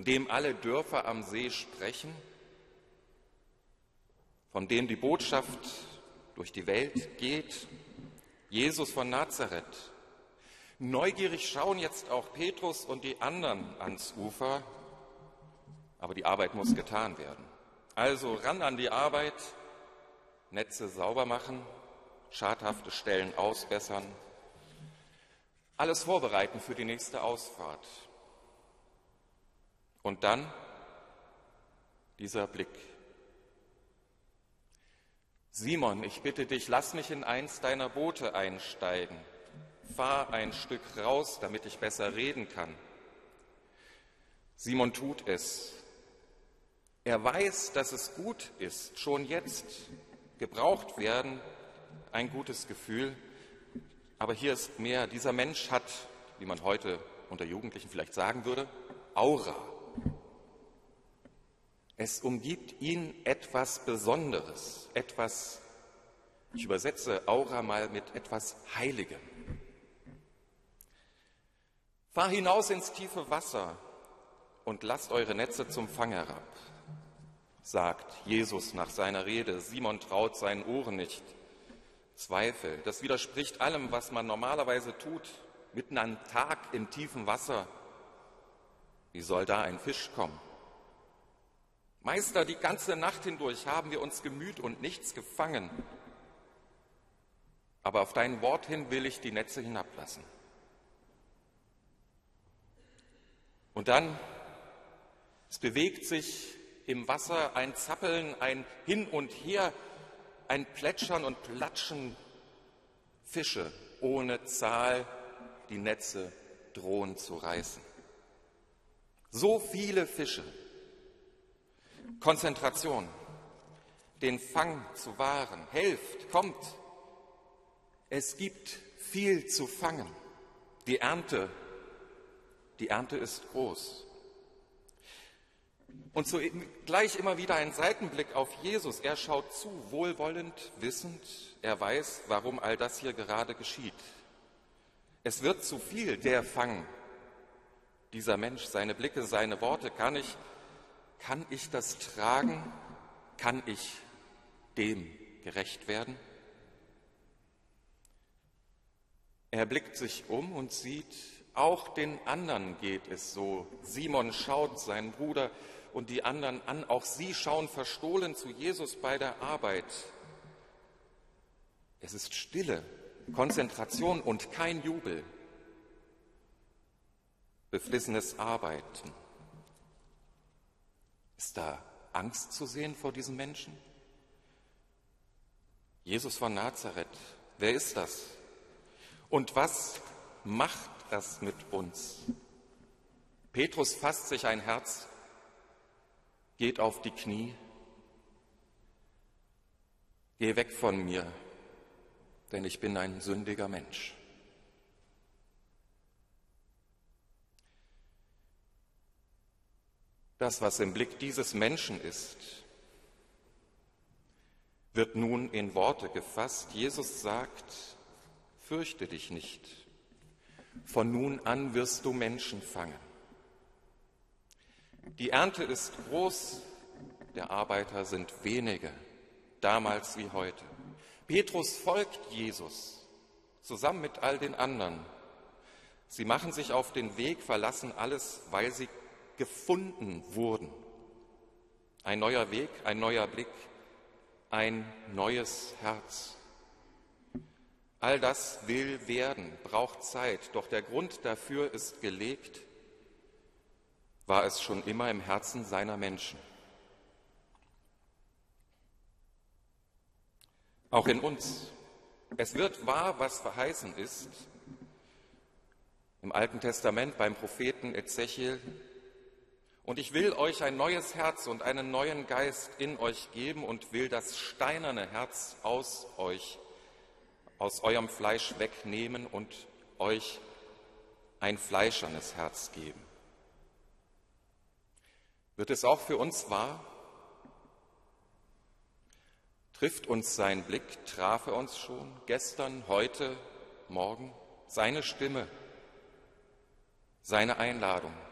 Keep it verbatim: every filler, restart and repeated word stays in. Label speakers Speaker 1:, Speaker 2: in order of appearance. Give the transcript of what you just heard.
Speaker 1: von dem alle Dörfer am See sprechen, von dem die Botschaft durch die Welt geht, Jesus von Nazareth. Neugierig schauen jetzt auch Petrus und die anderen ans Ufer, aber die Arbeit muss getan werden. Also ran an die Arbeit, Netze sauber machen, schadhafte Stellen ausbessern, alles vorbereiten für die nächste Ausfahrt. Und dann dieser Blick. Simon, ich bitte dich, lass mich in eins deiner Boote einsteigen. Fahr ein Stück raus, damit ich besser reden kann. Simon tut es. Er weiß, dass es gut ist, schon jetzt gebraucht werden, ein gutes Gefühl. Aber hier ist mehr. Dieser Mensch hat, wie man heute unter Jugendlichen vielleicht sagen würde, Aura. Es umgibt ihn etwas Besonderes, etwas, ich übersetze Aura mal mit etwas Heiligem. Fahr hinaus ins tiefe Wasser und lasst eure Netze zum Fang herab, sagt Jesus nach seiner Rede. Simon traut seinen Ohren nicht. Zweifel, das widerspricht allem, was man normalerweise tut, mitten am Tag im tiefen Wasser. Wie soll da ein Fisch kommen? Meister, die ganze Nacht hindurch haben wir uns gemüht und nichts gefangen. Aber auf dein Wort hin will ich die Netze hinablassen. Und dann, es bewegt sich im Wasser ein Zappeln, ein Hin und Her, ein Plätschern und Platschen. Fische ohne Zahl, die Netze drohen zu reißen. So viele Fische. Konzentration, den Fang zu wahren. Helft, kommt. Es gibt viel zu fangen. Die Ernte, die Ernte ist groß. Und so gleich immer wieder ein Seitenblick auf Jesus. Er schaut zu, wohlwollend, wissend. Er weiß, warum all das hier gerade geschieht. Es wird zu viel, der Fang. Dieser Mensch, seine Blicke, seine Worte, kann ich Kann ich das tragen? Kann ich dem gerecht werden? Er blickt sich um und sieht, auch den anderen geht es so. Simon schaut seinen Bruder und die anderen an. Auch sie schauen verstohlen zu Jesus bei der Arbeit. Es ist Stille, Konzentration und kein Jubel. Beflissenes Arbeiten. Ist da Angst zu sehen vor diesem Menschen? Jesus von Nazareth, wer ist das? Und was macht das mit uns? Petrus fasst sich ein Herz, geht auf die Knie. Geh weg von mir, denn ich bin ein sündiger Mensch. Das, was im Blick dieses Menschen ist, wird nun in Worte gefasst. Jesus sagt, fürchte dich nicht, von nun an wirst du Menschen fangen. Die Ernte ist groß, der Arbeiter sind wenige, damals wie heute. Petrus folgt Jesus, zusammen mit all den anderen. Sie machen sich auf den Weg, verlassen alles, weil sie gefunden wurden. Ein neuer Weg, ein neuer Blick, ein neues Herz. All das will werden, braucht Zeit, doch der Grund dafür ist gelegt, war es schon immer im Herzen seiner Menschen. Auch in uns. Es wird wahr, was verheißen ist. Im Alten Testament beim Propheten Ezechiel. Und ich will euch ein neues Herz und einen neuen Geist in euch geben und will das steinerne Herz aus euch, aus eurem Fleisch wegnehmen und euch ein fleischernes Herz geben. Wird es auch für uns wahr? Trifft uns sein Blick, traf er uns schon gestern, heute, morgen? Seine Stimme, seine Einladung.